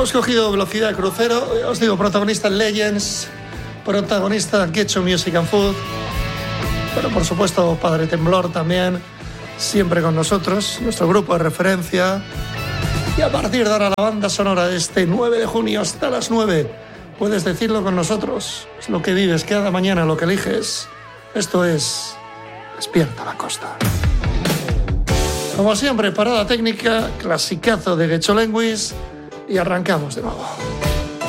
Hemos cogido velocidad de crucero, os digo, protagonista Legends, protagonista Get Your Music and Food, pero por supuesto Padre Temblor también, siempre con nosotros, nuestro grupo de referencia. Y a partir de ahora la banda sonora de este 9 de junio hasta las 9, puedes decirlo con nosotros, es lo que vives cada mañana, lo que eliges. Esto es Despierta la Costa. Como siempre, parada técnica, clasicazo de Gecho Lenguis y arrancamos de nuevo.